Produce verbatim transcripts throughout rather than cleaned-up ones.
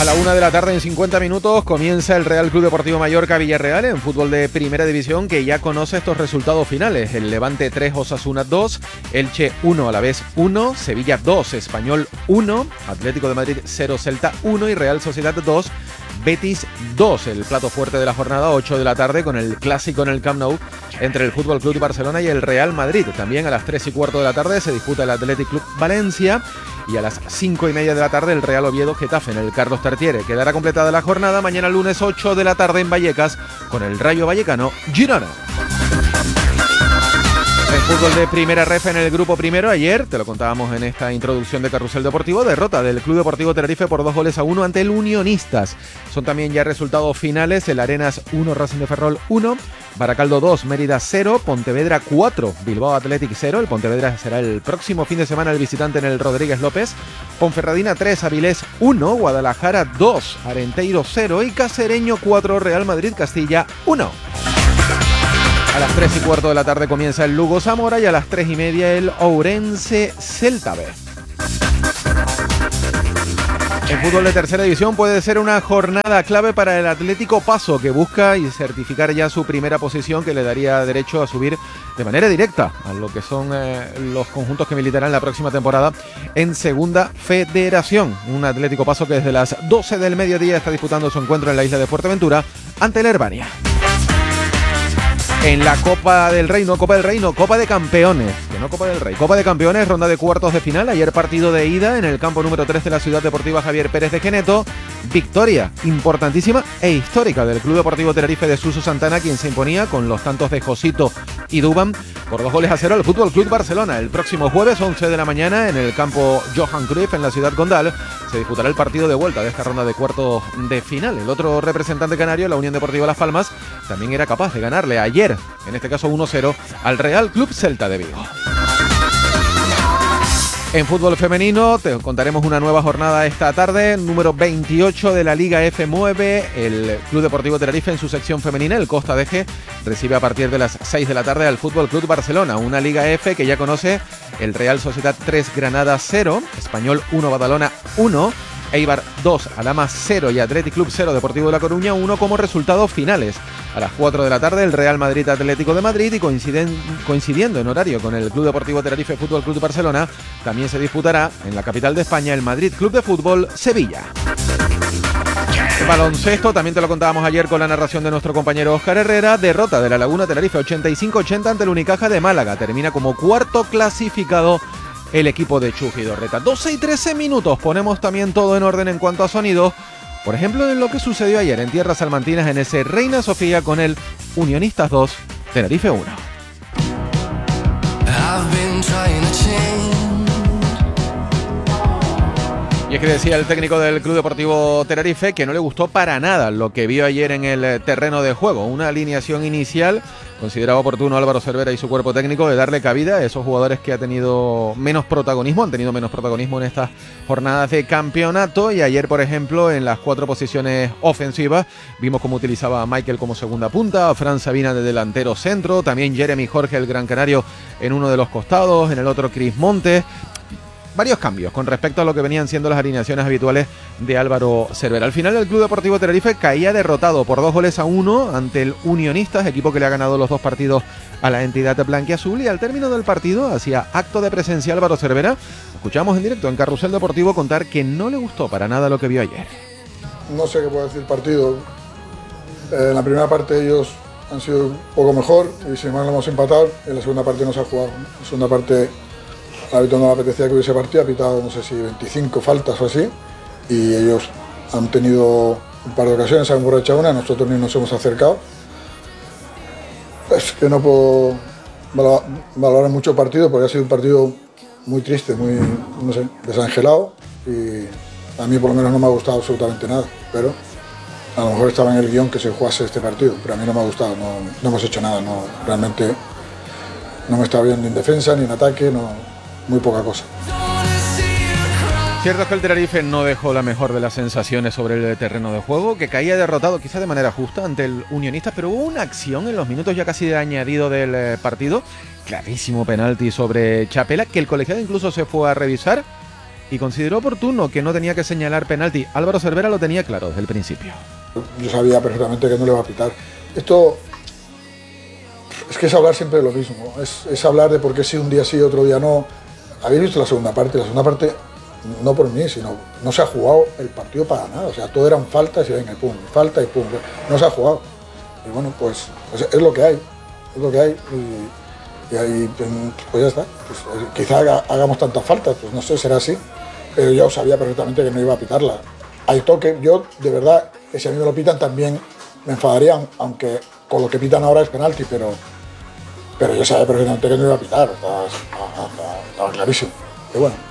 A la una de la tarde en cincuenta minutos comienza el Real Club Deportivo Mallorca Villarreal en fútbol de primera división, que ya conoce estos resultados finales. El Levante tres, Osasuna dos, Elche uno, Alavés uno, Sevilla dos, Español uno, Atlético de Madrid cero, Celta uno y Real Sociedad dos, Betis dos. El plato fuerte de la jornada, ocho de la tarde, con el clásico en el Camp Nou entre el Fútbol Club Barcelona y el Real Madrid. También a las tres y cuarto de la tarde se disputa el Athletic Club Valencia, y a las cinco y media de la tarde el Real Oviedo Getafe en el Carlos Tartiere. Quedará completada la jornada mañana lunes ocho de la tarde en Vallecas con el Rayo Vallecano Girona. En fútbol de primera ref en el grupo primero, ayer, te lo contábamos en esta introducción de Carrusel Deportivo, derrota del Club Deportivo Tenerife por dos goles a uno ante el Unionistas. Son también ya resultados finales: el Arenas uno, Racing de Ferrol uno, Baracaldo dos, Mérida cero, Pontevedra cuatro, Bilbao Athletic cero. El Pontevedra será el próximo fin de semana el visitante en el Rodríguez López. Ponferradina tres, Avilés uno, Guadalajara dos, Arenteiro cero y Cacereño cuatro, Real Madrid Castilla uno. A las tres y cuarto de la tarde comienza el Lugo Zamora y a las tres y media el Ourense Celta B. En fútbol de tercera división puede ser una jornada clave para el Atlético Paso, que busca y certificar ya su primera posición, que le daría derecho a subir de manera directa a lo que son eh, los conjuntos que militarán la próxima temporada en Segunda Federación. Un Atlético Paso que desde las doce del mediodía está disputando su encuentro en la isla de Fuerteventura ante el Herbania. En la Copa del Rey, no Copa del Rey, no Copa de Campeones, que no Copa del Rey, Copa de Campeones, ronda de cuartos de final. Ayer partido de ida en el campo número tres de la Ciudad Deportiva Javier Pérez de Geneto. Victoria importantísima e histórica del Club Deportivo Tenerife de Suso Santana, quien se imponía con los tantos de Josito y Dubán por dos goles a cero al Fútbol Club Barcelona. El próximo jueves, once de la mañana, en el campo Johan Cruyff en la ciudad condal, se disputará el partido de vuelta de esta ronda de cuartos de final. El otro representante canario, la Unión Deportiva Las Palmas, también era capaz de ganarle ayer, en este caso uno cero, al Real Club Celta de Vigo. En fútbol femenino te contaremos una nueva jornada esta tarde, número veintiocho de la Liga F nueve. El Club Deportivo Tenerife en su sección femenina, el Costa de G, recibe a partir de las seis de la tarde al Fútbol Club Barcelona, una Liga F que ya conoce el Real Sociedad tres, Granada cero, Español uno, Badalona uno, Eibar dos, Alama cero y Athletic Club cero, Deportivo de La Coruña uno como resultados finales. A las cuatro de la tarde el Real Madrid Atlético de Madrid, y coinciden, coincidiendo en horario con el Club Deportivo Tenerife Fútbol Club Barcelona, también se disputará en la capital de España el Madrid Club de Fútbol Sevilla. El baloncesto, también te lo contábamos ayer con la narración de nuestro compañero Óscar Herrera, derrota de la Laguna Tenerife ochenta y cinco ochenta ante el Unicaja de Málaga. Termina como cuarto clasificado el equipo de Chus Vidorreta. doce y trece minutos, ponemos también todo en orden en cuanto a sonido. Por ejemplo, en lo que sucedió ayer en tierras salmantinas en ese Reina Sofía con el Unionistas dos, Tenerife uno. Y es que decía el técnico del Club Deportivo Tenerife que no le gustó para nada lo que vio ayer en el terreno de juego. Una alineación inicial, consideraba oportuno Álvaro Cervera y su cuerpo técnico de darle cabida a esos jugadores que ha tenido menos protagonismo, han tenido menos protagonismo en estas jornadas de campeonato. Y ayer, por ejemplo, en las cuatro posiciones ofensivas, vimos cómo utilizaba a Michael como segunda punta, a Fran Sabina de delantero centro, también Jeremy Jorge, el Gran Canario, en uno de los costados, en el otro Cris Montes. Varios cambios con respecto a lo que venían siendo las alineaciones habituales de Álvaro Cervera. Al final el Club Deportivo Tenerife caía derrotado por dos goles a uno ante el Unionistas, equipo que le ha ganado los dos partidos a la entidad blanquiazul, y al término del partido hacía acto de presencia Álvaro Cervera. Escuchamos en directo en Carrusel Deportivo contar que no le gustó para nada lo que vio ayer. No sé qué puede decir el partido. Eh, en la primera parte ellos han sido un poco mejor y sin embargo hemos empatado. En la segunda parte no se ha jugado. En la segunda parte el árbitro no le apetecía que hubiese partido, ha pitado no sé si veinticinco faltas o así, y ellos han tenido un par de ocasiones, han emborrachado una, nosotros ni nos hemos acercado. Es que no puedo valorar mucho el partido porque ha sido un partido muy triste, muy, no sé, desangelado, y a mí por lo menos no me ha gustado absolutamente nada, pero a lo mejor estaba en el guión que se jugase este partido, pero a mí no me ha gustado, no, no hemos hecho nada, no, realmente no me estaba viendo en defensa ni en ataque, no, muy poca cosa. Cierto es que el Tenerife no dejó la mejor de las sensaciones sobre el terreno de juego, que caía derrotado quizás de manera justa ante el Unionistas, pero hubo una acción en los minutos ya casi de añadido del partido, clarísimo penalti sobre Chapela, que el colegiado incluso se fue a revisar y consideró oportuno que no tenía que señalar penalti. Álvaro Cervera lo tenía claro desde el principio. Yo sabía perfectamente que no le va a pitar. Esto es que es hablar siempre de lo mismo, es, es hablar de por qué sí un día sí, otro día no. Habéis visto la segunda parte, la segunda parte no por mí, sino no se ha jugado el partido para nada, o sea, todo eran faltas y venga, y pum, falta y pum, no se ha jugado. Y bueno, pues es, es lo que hay, es lo que hay y, y ahí pues ya está. Pues, quizá haga, hagamos tantas faltas, pues no sé, será así, pero yo sabía perfectamente que no iba a pitarla. Hay toque, yo de verdad, que si a mí me lo pitan también me enfadaría, aunque con lo que pitan ahora es penalti, pero, pero yo sabía perfectamente que no iba a pitar, estaba, estaba, estaba clarísimo. Pero bueno.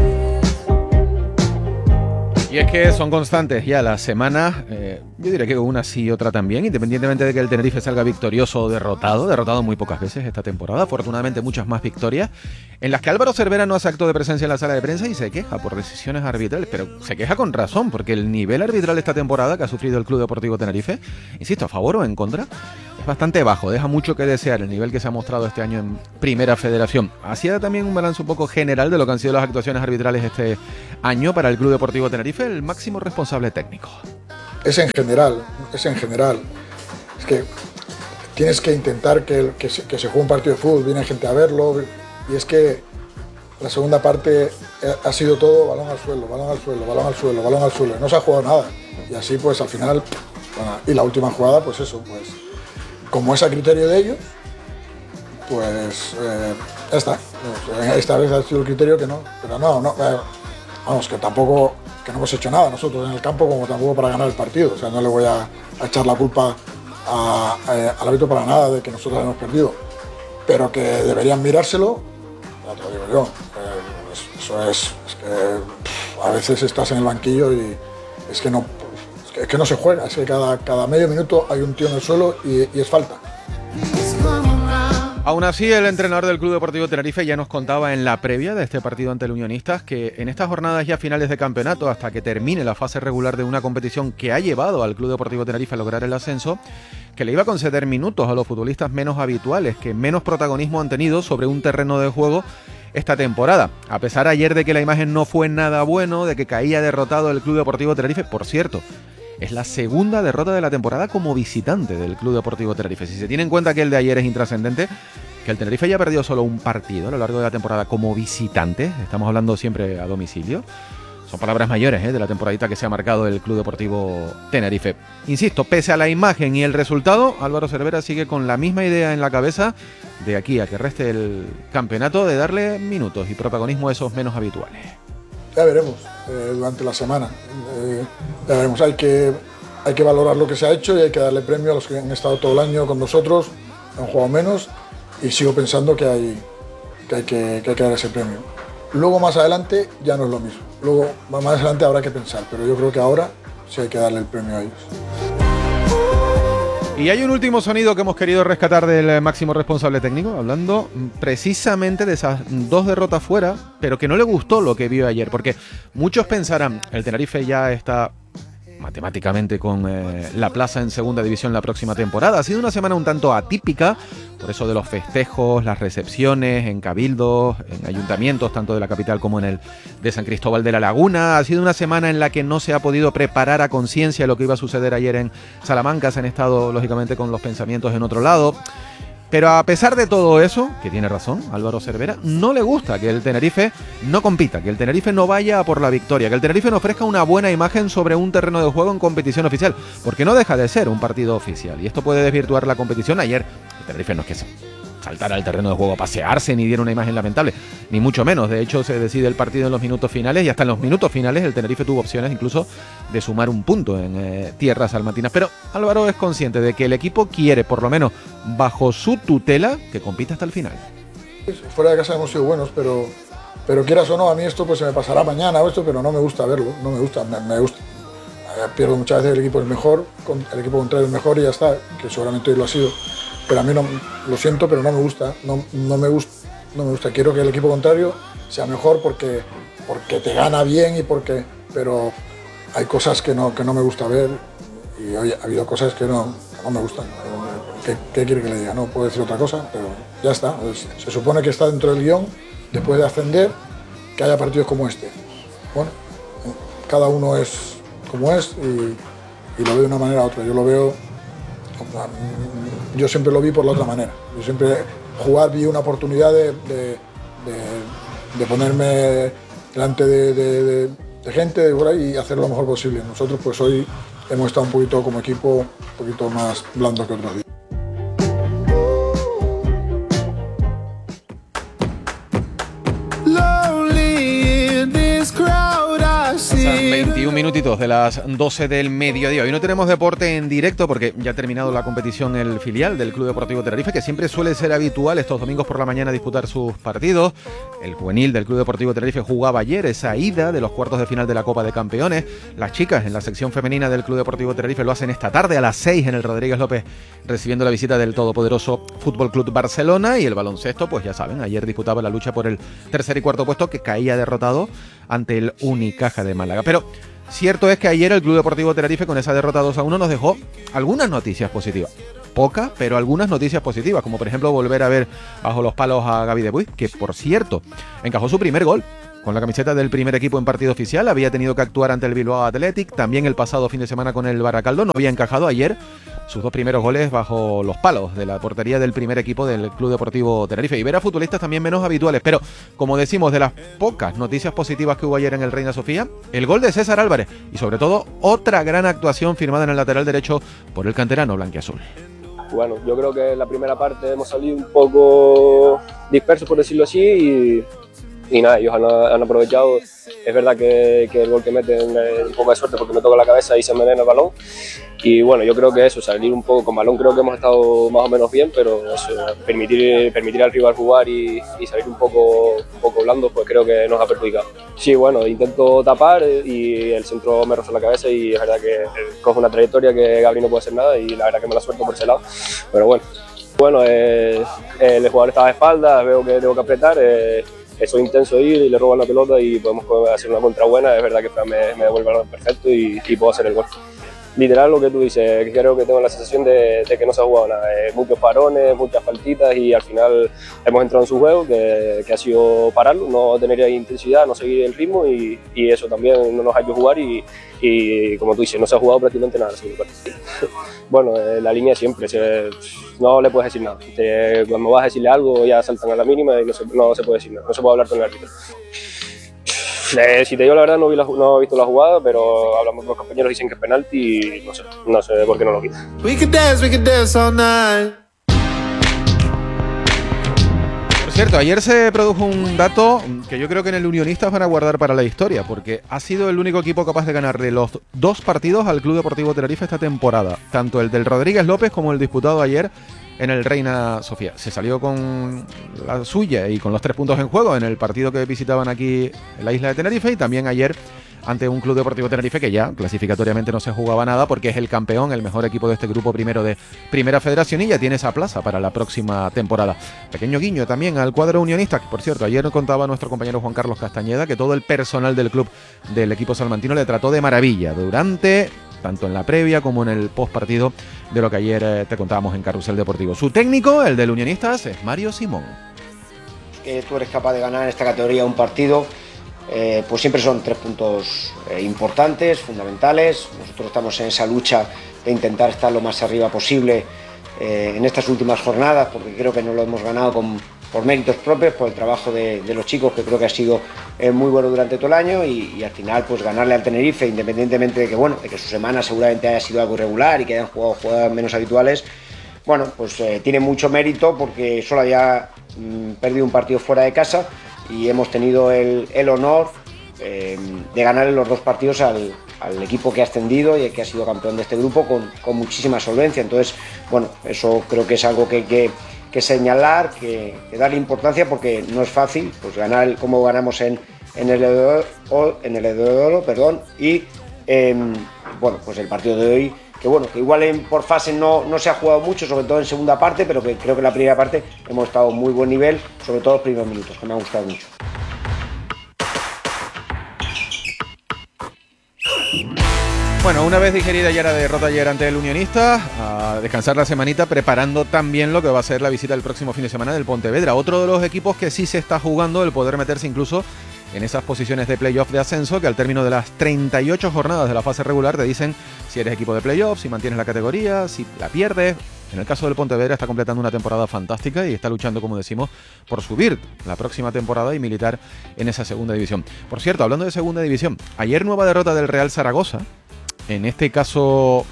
Y es que son constantes ya las semanas, eh, yo diría que una sí y otra también, independientemente de que el Tenerife salga victorioso o derrotado, derrotado muy pocas veces esta temporada, afortunadamente muchas más victorias, en las que Álvaro Cervera no hace acto de presencia en la sala de prensa y se queja por decisiones arbitrales, pero se queja con razón, porque el nivel arbitral de esta temporada que ha sufrido el Club Deportivo Tenerife, insisto, a favor o en contra, es bastante bajo, deja mucho que desear el nivel que se ha mostrado este año en Primera Federación. Hacía también un balance un poco general de lo que han sido las actuaciones arbitrales este año para el Club Deportivo Tenerife, el máximo responsable técnico. Es en general, es en general. Es que tienes que intentar que, que, se, que se juegue un partido de fútbol, viene gente a verlo, y es que la segunda parte ha sido todo balón al suelo, balón al suelo, balón al suelo, balón al suelo, no se ha jugado nada. Y así pues al final, bueno, y la última jugada pues eso, pues como es a criterio de ellos, pues eh, ya está. Esta vez ha sido el criterio que no, pero no, no, eh, vamos, que tampoco, que no hemos hecho nada nosotros en el campo como tampoco para ganar el partido. O sea, no le voy a, a echar la culpa a, a, al árbitro para nada de que nosotros hemos perdido, pero que deberían mirárselo, ya te lo digo yo. Eh, eso es, es que pff, a veces estás en el banquillo y es que no. Es que no se juega, es que cada, cada medio minuto hay un tío en el suelo y, y es falta. Aún así, el entrenador del Club Deportivo Tenerife ya nos contaba en la previa de este partido ante el Unionistas que en estas jornadas ya finales de campeonato, hasta que termine la fase regular de una competición que ha llevado al Club Deportivo Tenerife a lograr el ascenso, que le iba a conceder minutos a los futbolistas menos habituales, que menos protagonismo han tenido sobre un terreno de juego esta temporada. A pesar ayer de que la imagen no fue nada bueno, de que caía derrotado el Club Deportivo Tenerife, por cierto, es la segunda derrota de la temporada como visitante del Club Deportivo Tenerife. Si se tiene en cuenta que el de ayer es intrascendente, que el Tenerife ya ha perdido solo un partido a lo largo de la temporada como visitante, estamos hablando siempre a domicilio, son palabras mayores ¿eh? de la temporadita que se ha marcado el Club Deportivo Tenerife. Insisto, pese a la imagen y el resultado, Álvaro Cervera sigue con la misma idea en la cabeza de aquí a que reste el campeonato, de darle minutos y protagonismo a esos menos habituales. Ya veremos eh, durante la semana, eh, ya veremos, hay que, hay que valorar lo que se ha hecho y hay que darle premio a los que han estado todo el año con nosotros, han jugado menos, y sigo pensando que hay que, hay que, que, hay que dar ese premio. Luego más adelante ya no es lo mismo, luego más adelante habrá que pensar, pero yo creo que ahora sí hay que darle el premio a ellos. Y hay un último sonido que hemos querido rescatar del máximo responsable técnico, hablando precisamente de esas dos derrotas fuera, pero que no le gustó lo que vio ayer, porque muchos pensarán, el Tenerife ya está matemáticamente con eh, la plaza en segunda división la próxima temporada. Ha sido una semana un tanto atípica, por eso de los festejos, las recepciones en cabildos, en ayuntamientos, tanto de la capital como en el de San Cristóbal de la Laguna. Ha sido una semana en la que no se ha podido preparar a conciencia lo que iba a suceder ayer en Salamanca. Se han estado, lógicamente, con los pensamientos en otro lado. Pero a pesar de todo eso, que tiene razón Álvaro Cervera, no le gusta que el Tenerife no compita, que el Tenerife no vaya a por la victoria, que el Tenerife no ofrezca una buena imagen sobre un terreno de juego en competición oficial, porque no deja de ser un partido oficial y esto puede desvirtuar la competición. Ayer el Tenerife no es que saltara al terreno de juego a pasearse ni diera una imagen lamentable, ni mucho menos. De hecho, se decide el partido en los minutos finales y hasta en los minutos finales el Tenerife tuvo opciones incluso de sumar un punto en eh, tierras salmantinas. Pero Álvaro es consciente de que el equipo quiere, por lo menos bajo su tutela, que compita hasta el final. Fuera de casa hemos sido buenos, pero, pero quieras o no, a mí esto pues se me pasará mañana o esto, pero no me gusta verlo, no me gusta, me, me gusta. Pierdo muchas veces, el equipo es mejor, el equipo contrario es mejor y ya está, que seguramente hoy lo ha sido. Pero a mí no, lo siento, pero no me gusta, no, no me gusta, no me gusta. Quiero que el equipo contrario sea mejor porque, porque te gana bien y porque, pero hay cosas que no, que no me gusta ver y hoy ha habido cosas que no, que no me gustan. ¿Qué, ¿Qué quiere que le diga? No puedo decir otra cosa, pero ya está. Es, se supone que está dentro del guión, después de ascender, que haya partidos como este. bueno, cada uno es como es y, y lo veo de una manera u otra. Yo lo veo, yo siempre lo vi por la otra manera. Yo siempre jugar vi una oportunidad de, de, de, de ponerme delante de, de, de, de gente de por ahí y hacer lo mejor posible. Nosotros pues hoy hemos estado un poquito como equipo, un poquito más blando que otros días. veintiún minutitos de las doce del mediodía. Hoy no tenemos deporte en directo porque ya ha terminado la competición el filial del Club Deportivo Tenerife, que siempre suele ser habitual estos domingos por la mañana disputar sus partidos. El juvenil del Club Deportivo Tenerife jugaba ayer esa ida de los cuartos de final de la Copa de Campeones. Las chicas en la sección femenina del Club Deportivo Tenerife lo hacen esta tarde a las seis en el Rodríguez López, recibiendo la visita del todopoderoso Fútbol Club Barcelona. Y el baloncesto, pues ya saben, ayer disputaba la lucha por el tercer y cuarto puesto, que caía derrotado ante el Unicaja de Málaga. Pero cierto es que ayer el Club Deportivo Tenerife, con esa derrota dos a uno, nos dejó algunas noticias positivas. Pocas, pero algunas noticias positivas, como por ejemplo volver a ver bajo los palos a Gaby de Buy, que por cierto encajó su primer gol con la camiseta del primer equipo en partido oficial. Había tenido que actuar ante el Bilbao Athletic, también el pasado fin de semana con el Baracaldo. No había encajado ayer sus dos primeros goles bajo los palos de la portería del primer equipo del Club Deportivo Tenerife. Y ver a futbolistas también menos habituales, pero como decimos, de las pocas noticias positivas que hubo ayer en el Reina Sofía, el gol de César Álvarez y sobre todo otra gran actuación firmada en el lateral derecho por el canterano blanquiazul. Bueno, yo creo que en la primera parte hemos salido un poco dispersos, por decirlo así, y, y nada, ellos han, han aprovechado. Es verdad que, que el gol que meten es un poco de suerte porque me toca la cabeza y se me envenena el balón. Y bueno, yo creo que eso, salir un poco con balón, creo que hemos estado más o menos bien, pero eso, permitir, permitir al rival jugar y, y salir un poco, un poco blando, pues creo que nos ha perjudicado. Sí, bueno, intento tapar y el centro me rozó la cabeza y es verdad que coge una trayectoria que Gabri no puede hacer nada y la verdad que me la suelto por ese lado, pero bueno. Bueno, eh, el jugador estaba de espaldas, veo que tengo que apretar, eh, eso es intenso ir y le roban la pelota y podemos hacer una contra buena. Es verdad que me, me devuelve el balón perfecto y, y puedo hacer el gol. Literal lo que tú dices, creo que tengo la sensación de, de que no se ha jugado nada, eh, muchos parones, muchas faltitas y al final hemos entrado en su juego, que, que ha sido pararlo, no tener intensidad, no seguir el ritmo y, y eso también no nos ha hecho jugar y, y como tú dices, no se ha jugado prácticamente nada. Bueno, eh, la línea siempre, se, no le puedes decir nada, te, cuando vas a decirle algo ya saltan a la mínima y no se, no se puede decir nada, no se puede hablar con el árbitro. Eh, si te digo la verdad, no, vi la, no he visto la jugada, pero hablamos con los compañeros, dicen que es penalti y no sé, no sé por qué no lo quita. Por cierto, ayer se produjo un dato que yo creo que en el Unionistas van a guardar para la historia, porque ha sido el único equipo capaz de ganarle los dos partidos al Club Deportivo Tenerife esta temporada, tanto el del Rodríguez López como el disputado ayer en el Reina Sofía. Se salió con la suya y con los tres puntos en juego en el partido que visitaban aquí en la isla de Tenerife y también ayer ante un Club Deportivo Tenerife que ya clasificatoriamente no se jugaba nada porque es el campeón, el mejor equipo de este grupo primero de Primera Federación y ya tiene esa plaza para la próxima temporada. Pequeño guiño también al cuadro unionista, que por cierto ayer contaba nuestro compañero Juan Carlos Castañeda que todo el personal del club del equipo salmantino le trató de maravilla durante, tanto en la previa como en el post partido de lo que ayer eh, te contábamos en Carrusel Deportivo. Su técnico, el del Unionistas, es Mario Simón. Que tú eres capaz de ganar en esta categoría un partido, eh, pues siempre son tres puntos eh, importantes, fundamentales. Nosotros estamos en esa lucha de intentar estar lo más arriba posible eh, en estas últimas jornadas, porque creo que no lo hemos ganado con, por méritos propios, por el trabajo de, de los chicos, que creo que ha sido eh, muy bueno durante todo el año y, y al final pues ganarle al Tenerife, independientemente de que, bueno, de que su semana seguramente haya sido algo irregular y que hayan jugado jugadas menos habituales, bueno, pues eh, tiene mucho mérito porque solo había mm, perdido un partido fuera de casa y hemos tenido el, el honor eh, de ganarle los dos partidos al, al equipo que ha ascendido y que ha sido campeón de este grupo con, con muchísima solvencia. Entonces, bueno, eso creo que es algo que hay que, que señalar, que, que darle importancia porque no es fácil pues ganar como ganamos en, en el Edoro, en el Edoro, perdón, y eh, bueno, pues el partido de hoy, que bueno, que igual en, por fase no, no se ha jugado mucho, sobre todo en segunda parte, pero que creo que en la primera parte hemos estado a muy buen nivel, sobre todo los primeros minutos, que me ha gustado mucho. Bueno, una vez digerida ya la derrota ayer ante el Unionista, a descansar la semanita, preparando también lo que va a ser la visita el próximo fin de semana del Pontevedra. Otro de los equipos que sí se está jugando el poder meterse incluso en esas posiciones de playoff de ascenso que al término de las treinta y ocho jornadas de la fase regular te dicen si eres equipo de playoff, si mantienes la categoría, si la pierdes. En el caso del Pontevedra está completando una temporada fantástica y está luchando, como decimos, por subir la próxima temporada y militar en esa segunda división. Por cierto, hablando de segunda división, ayer nueva derrota del Real Zaragoza, en este caso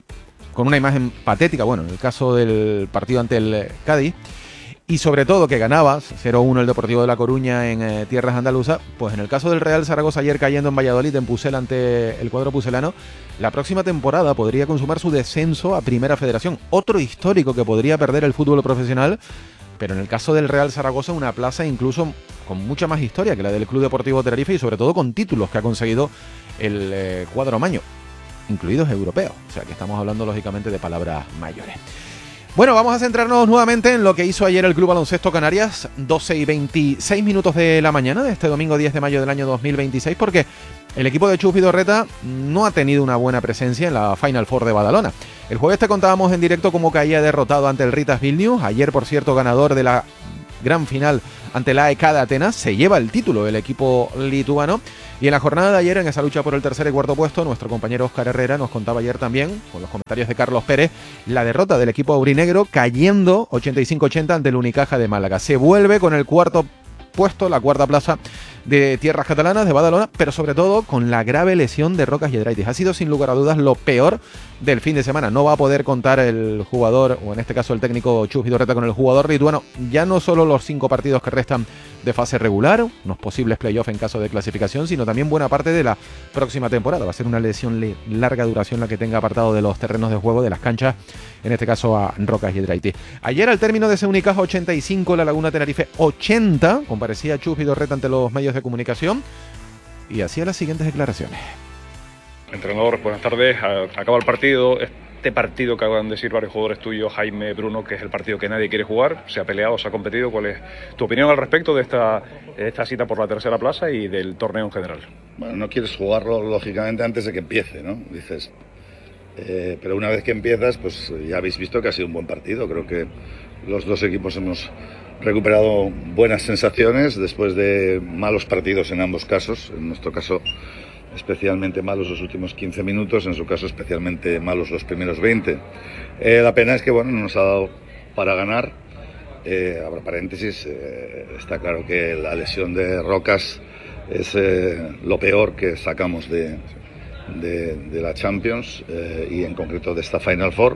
con una imagen patética, bueno, en el caso del partido ante el Cádiz, y sobre todo que ganabas cero uno el Deportivo de La Coruña en eh, tierras andaluzas, pues en el caso del Real Zaragoza ayer cayendo en Valladolid, en Pucel ante el cuadro pucelano, la próxima temporada podría consumar su descenso a Primera Federación. Otro histórico que podría perder el fútbol profesional, pero en el caso del Real Zaragoza una plaza incluso con mucha más historia que la del Club Deportivo Tenerife y sobre todo con títulos que ha conseguido el eh, cuadro maño, incluidos europeos. O sea que estamos hablando lógicamente de palabras mayores. Bueno, vamos a centrarnos nuevamente en lo que hizo ayer el Club Baloncesto Canarias, doce y veintiséis minutos de la mañana de este domingo diez de mayo del año dos mil veintiséis, porque el equipo de Chus Vidorreta no ha tenido una buena presencia en la Final Four de Badalona. El jueves te contábamos en directo cómo caía derrotado ante el Ritas Vilnius, ayer por cierto ganador de la gran final ante la A E K de Atenas, se lleva el título el equipo lituano. Y en la jornada de ayer, en esa lucha por el tercer y cuarto puesto, nuestro compañero Óscar Herrera nos contaba ayer también, con los comentarios de Carlos Pérez, la derrota del equipo aurinegro cayendo ochenta y cinco ochenta ante el Unicaja de Málaga. Se vuelve con el cuarto puesto, la cuarta plaza de tierras catalanas, de Badalona, pero sobre todo con la grave lesión de Rocas Giedraitis. Ha sido sin lugar a dudas lo peor del fin de semana. No va a poder contar el jugador, o en este caso el técnico Chus Vidorreta, con el jugador lituano, ya no solo los cinco partidos que restan de fase regular, unos posibles playoffs en caso de clasificación, sino también buena parte de la próxima temporada. Va a ser una lesión de larga duración la que tenga apartado de los terrenos de juego, de las canchas, en este caso a Rocas Giedraitis. Ayer al término de ese Unicaja ochenta y cinco, La Laguna Tenerife ochenta, comparecía Chus Vidorreta ante los medios de comunicación y hacía las siguientes declaraciones. Entrenador, buenas tardes. Acaba el partido. Este partido que acaban de decir varios jugadores tuyos, Jaime, Bruno, que es el partido que nadie quiere jugar, se ha peleado, se ha competido. ¿Cuál es tu opinión al respecto de esta, de esta cita por la tercera plaza y del torneo en general? Bueno, no quieres jugarlo lógicamente antes de que empiece, ¿no? Dices, eh, pero una vez que empiezas, pues ya habéis visto que ha sido un buen partido. Creo que los dos equipos hemos recuperado buenas sensaciones después de malos partidos en ambos casos. En nuestro caso, especialmente malos los últimos quince minutos, en su caso especialmente malos los primeros veinte. Eh, la pena es que bueno, no nos ha dado para ganar. Eh, abro paréntesis, eh, está claro que la lesión de Rocas es eh, lo peor que sacamos de, de, de la Champions eh, y en concreto de esta Final Four.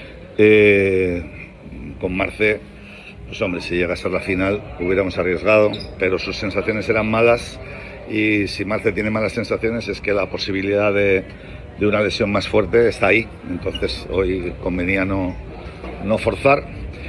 Eh, con Marce, pues hombre, si llega a ser la final hubiéramos arriesgado, pero sus sensaciones eran malas. Y si Marce tiene malas sensaciones es que la posibilidad de, de una lesión más fuerte está ahí. Entonces hoy convenía no, no forzar.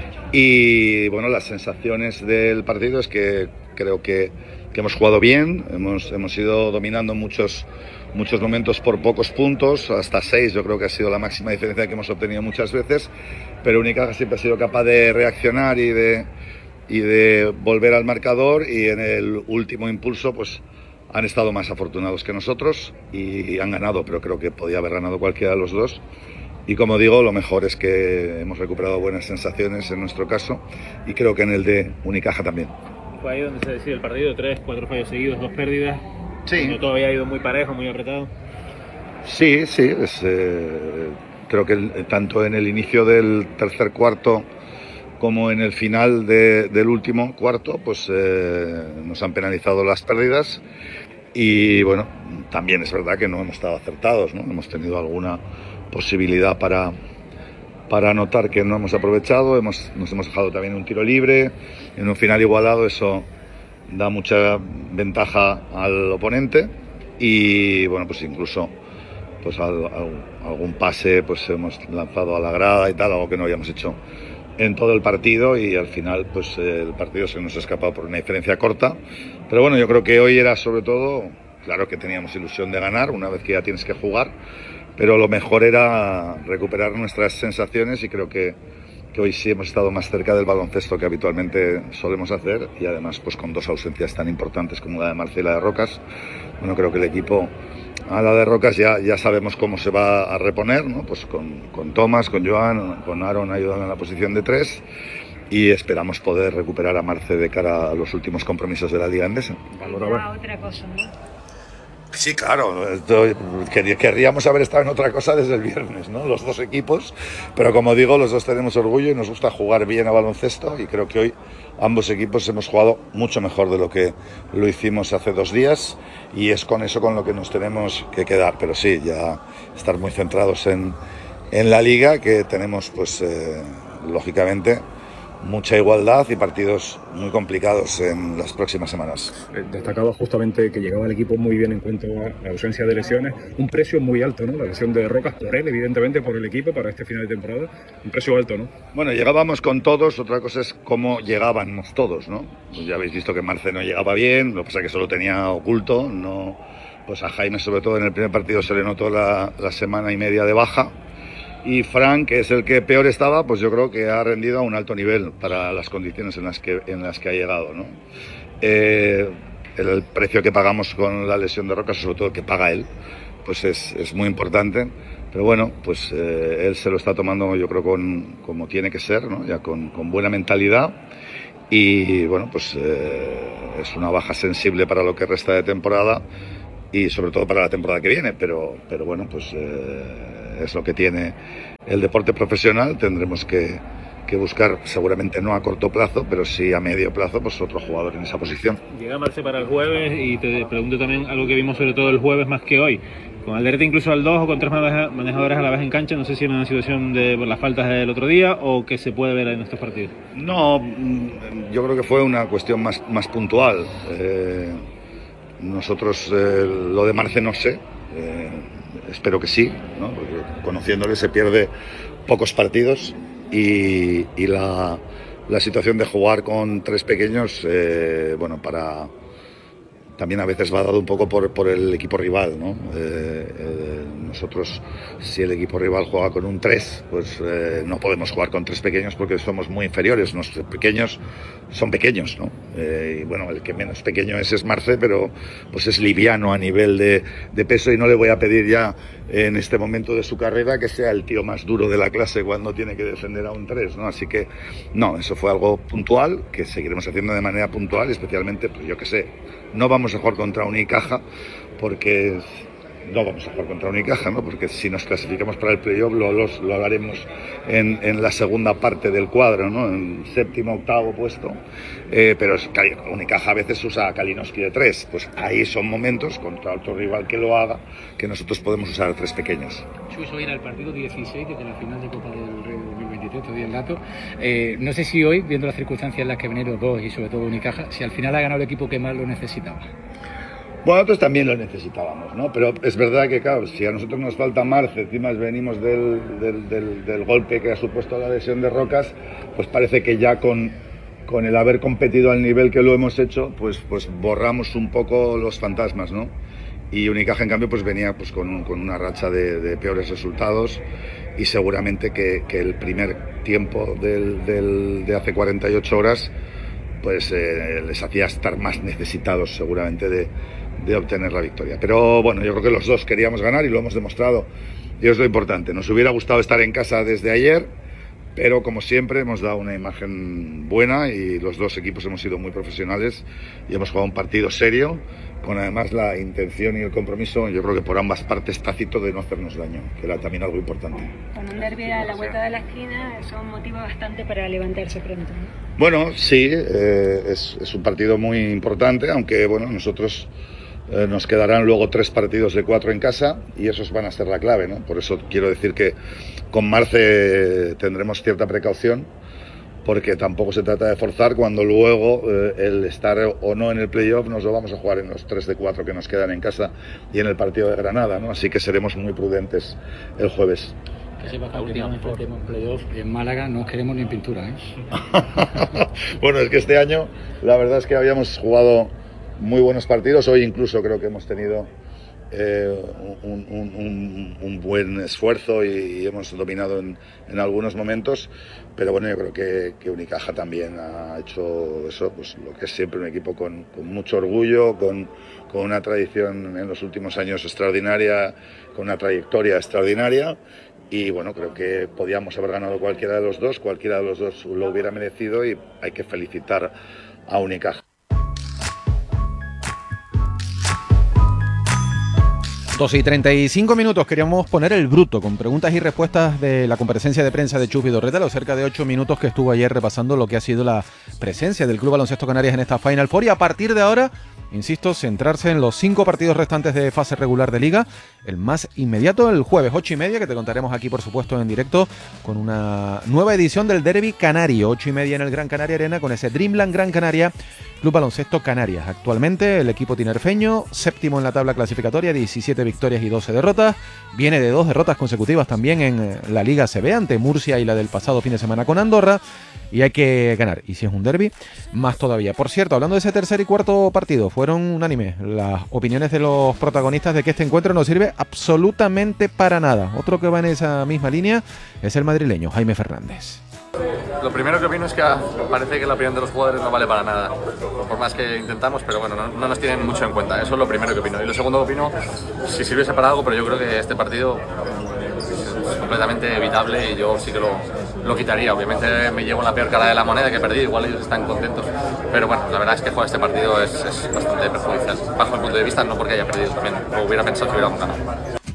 Y bueno, las sensaciones del partido es que creo que, que hemos jugado bien, hemos, hemos ido dominando muchos, muchos momentos por pocos puntos, hasta seis yo creo que ha sido la máxima diferencia que hemos obtenido muchas veces, pero Unicaja siempre ha sido capaz de reaccionar y de, y de volver al marcador, y en el último impulso pues han estado más afortunados que nosotros y han ganado, pero creo que podía haber ganado cualquiera de los dos. Y como digo, lo mejor es que hemos recuperado buenas sensaciones en nuestro caso y creo que en el de Unicaja también. Fue ahí donde se decide el partido, tres, cuatro fallos seguidos, dos pérdidas. Sí. No, todo había ido muy parejo, muy apretado. Sí, sí, es, eh, creo que el, tanto en el inicio del tercer cuarto como en el final de, del último cuarto, pues eh, nos han penalizado las pérdidas. Y bueno, también es verdad que no hemos estado acertados, ¿no? Hemos tenido alguna posibilidad para, para anotar que no hemos aprovechado, hemos, nos hemos dejado también un tiro libre, en un final igualado eso da mucha ventaja al oponente y bueno, pues incluso pues al, al, algún pase pues hemos lanzado a la grada y tal, algo que no habíamos hecho en todo el partido y al final pues el partido se nos ha escapado por una diferencia corta, pero bueno, yo creo que hoy era sobre todo, claro que teníamos ilusión de ganar una vez que ya tienes que jugar, pero lo mejor era recuperar nuestras sensaciones y creo que, que hoy sí hemos estado más cerca del baloncesto que habitualmente solemos hacer y además pues con dos ausencias tan importantes como la de Marce y la de Rocas. Bueno, creo que el equipo a la de Rocas ya, ya sabemos cómo se va a reponer, ¿no? Pues con, con Tomás, con Joan, con Aaron ayudando en la posición de tres y esperamos poder recuperar a Marce de cara a los últimos compromisos de la Liga Endesa. Valoraba otra cosa, ¿no? Sí, claro, esto, querríamos haber estado en otra cosa desde el viernes, ¿no? Los dos equipos, pero como digo, los dos tenemos orgullo y nos gusta jugar bien a baloncesto y creo que hoy ambos equipos hemos jugado mucho mejor de lo que lo hicimos hace dos días y es con eso con lo que nos tenemos que quedar, pero sí, ya estar muy centrados en, en la Liga, que tenemos pues eh, lógicamente mucha igualdad y partidos muy complicados en las próximas semanas. Destacaba justamente que llegaba el equipo muy bien en cuanto a la ausencia de lesiones, un precio muy alto, ¿no? La lesión de Rocas por él, evidentemente por el equipo para este final de temporada, un precio alto, ¿no? Bueno, llegábamos con todos, otra cosa es cómo llegábamos todos, ¿no? Ya habéis visto que Marce no llegaba bien, lo que pasa es que solo tenía oculto, no, pues a Jaime sobre todo en el primer partido se le notó la, la semana y media de baja. Y Frank, que es el que peor estaba, pues yo creo que ha rendido a un alto nivel para las condiciones en las que, en las que ha llegado, ¿no? Eh, el, el precio que pagamos con la lesión de Rocas, sobre todo el que paga él, pues es, es muy importante. Pero bueno, pues eh, él se lo está tomando yo creo con, como tiene que ser, ¿no? Ya con, con buena mentalidad. Y bueno, pues eh, es una baja sensible para lo que resta de temporada y sobre todo para la temporada que viene, pero, pero bueno, pues eh, es lo que tiene el deporte profesional. Tendremos que, que buscar, seguramente no a corto plazo, pero sí a medio plazo, pues otro jugador en esa posición. Llega Marce para el jueves y te pregunto también algo que vimos sobre todo el jueves más que hoy. Con Alderete incluso al dos o con tres manejadores a la vez en cancha, no sé si era una situación de por las faltas del otro día o que se puede ver en estos partidos. No, yo creo que fue una cuestión más, más puntual. Eh, Nosotros eh, lo de Marce no sé, eh, espero que sí, ¿no? Porque conociéndole se pierde pocos partidos y, y la, la situación de jugar con tres pequeños, eh, bueno, para también a veces va dado un poco por, por el equipo rival, ¿no? Eh, eh, nosotros, si el equipo rival juega con un tres, pues eh, no podemos jugar con tres pequeños porque somos muy inferiores. Nuestros pequeños son pequeños, ¿no? Eh, y bueno, el que menos pequeño es es Marce, pero pues es liviano a nivel de, de peso y no le voy a pedir ya en este momento de su carrera que sea el tío más duro de la clase cuando tiene que defender a un tres, ¿no? Así que no, eso fue algo puntual que seguiremos haciendo de manera puntual, especialmente, pues yo qué sé, no vamos a jugar contra Unicaja porque no vamos a jugar contra Unicaja, ¿no? Porque si nos clasificamos para el playoff lo, lo, lo haremos en, en la segunda parte del cuadro, ¿no? En séptimo, octavo puesto, eh, pero es, Unicaja a veces usa a Kalinowski de tres, pues ahí son momentos contra otro rival que lo haga que nosotros podemos usar tres pequeños. Chus, hoy era el partido dieciséis desde la final de Copa del Rey dos mil veintitrés, te doy el dato. Eh, no sé si hoy, viendo las circunstancias en las que vinieron los dos y sobre todo Unicaja, si al final ha ganado el equipo que más lo necesitaba. Bueno, nosotros también lo necesitábamos, ¿no? Pero es verdad que, claro, si a nosotros nos falta Marce, encima venimos del, del, del, del golpe que ha supuesto la lesión de Rocas, pues parece que ya con, con el haber competido al nivel que lo hemos hecho, pues, pues borramos un poco los fantasmas, ¿no? Y Unicaja, en cambio, pues venía pues, con, con una racha de, de peores resultados y seguramente que, que el primer tiempo del, del, de hace cuarenta y ocho horas pues eh, les hacía estar más necesitados seguramente de, de obtener la victoria. Pero bueno, yo creo que los dos queríamos ganar y lo hemos demostrado y es lo importante. Nos hubiera gustado estar en casa desde ayer, pero como siempre hemos dado una imagen buena y los dos equipos hemos sido muy profesionales y hemos jugado un partido serio, con además la intención y el compromiso, yo creo que por ambas partes tácito, de no hacernos daño, que era también algo importante. Con un derbi a la vuelta de la esquina, eso motiva bastante para levantarse pronto, ¿no? Bueno, sí, eh, es, es un partido muy importante, aunque bueno, nosotros eh, nos quedarán luego tres partidos de cuatro en casa y esos van a ser la clave, ¿no? Por eso quiero decir que con Marce tendremos cierta precaución, porque tampoco se trata de forzar cuando luego eh, el estar o no en el playoff nos lo vamos a jugar en los tres de cuatro que nos quedan en casa y en el partido de Granada, ¿no? Así que seremos muy prudentes el jueves. Que sepa que últimamente el tema en playoff en Málaga no queremos ni en pintura, ¿eh? Bueno, es que este año la verdad es que habíamos jugado muy buenos partidos, hoy incluso creo que hemos tenido Eh, un, un, un, un buen esfuerzo y, y hemos dominado en, en algunos momentos, pero bueno, yo creo que, que Unicaja también ha hecho eso, pues lo que es siempre un equipo con, con mucho orgullo, con, con una tradición en los últimos años extraordinaria, con una trayectoria extraordinaria y bueno, creo que podíamos haber ganado cualquiera de los dos, cualquiera de los dos lo hubiera merecido y hay que felicitar a Unicaja. dos y treinta y cinco minutos, queríamos poner el bruto con preguntas y respuestas de la comparecencia de prensa de Chus Vidorreta, los cerca de ocho minutos que estuvo ayer repasando lo que ha sido la presencia del Club Baloncesto Canarias en esta Final Four, y a partir de ahora, insisto, centrarse en los cinco partidos restantes de fase regular de Liga. El más inmediato, el jueves ocho y media, que te contaremos aquí por supuesto en directo, con una nueva edición del Derby Canario, ocho y media en el Gran Canaria Arena, con ese Dreamland Gran Canaria, Club Baloncesto Canarias. Actualmente el equipo tinerfeño, séptimo en la tabla clasificatoria, diecisiete victorias y doce derrotas, viene de dos derrotas consecutivas también en la Liga A C B ante Murcia y la del pasado fin de semana con Andorra, y hay que ganar, y si es un derbi, más todavía. Por cierto, hablando de ese tercer y cuarto partido, fueron unánimes las opiniones de los protagonistas de que este encuentro no sirve absolutamente para nada. Otro que va en esa misma línea es el madrileño Jaime Fernández. Lo primero que opino es que parece que la opinión de los jugadores no vale para nada, por más que intentamos, pero bueno, no, no nos tienen mucho en cuenta. Eso es lo primero que opino. Y lo segundo que opino, si sirviese para algo, pero yo creo que este partido es completamente evitable y yo sí que lo, lo quitaría. Obviamente me llevo la peor cara de la moneda, que he perdido, igual ellos están contentos, pero bueno, la verdad es que jugar este partido es, es bastante perjudicial, bajo mi punto de vista, no porque haya perdido, también lo hubiera pensado que hubiéramos ganado.